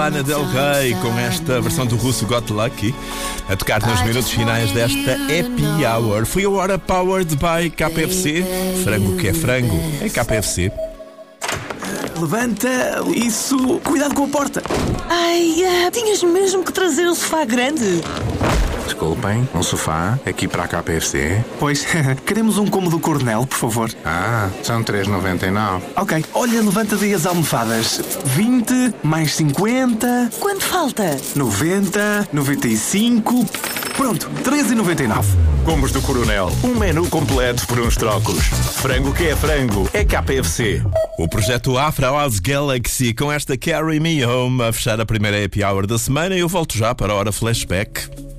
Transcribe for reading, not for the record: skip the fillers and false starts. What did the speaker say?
Lana Del Rey com esta versão do russo Got Lucky a tocar nos minutos finais desta Happy Hour. Foi a hora powered by KFC. Frango que é frango é KFC. Levanta isso. Cuidado com a porta. Ai, tinhas mesmo que trazer o sofá grande. Desculpem, um sofá aqui para a KFC? Pois, queremos um cômodo coronel, por favor. São 3,99. Ok, olha, levanta daí as almofadas. 20, mais 50... Quanto falta? 90, 95... Pronto, 13,99. Combos do Coronel. Um menu completo por uns trocos. Frango que é frango é KFC. O projeto Afro House Galaxy com esta Carry Me Home a fechar a primeira Happy Hour da semana. Eu volto já para a hora flashback.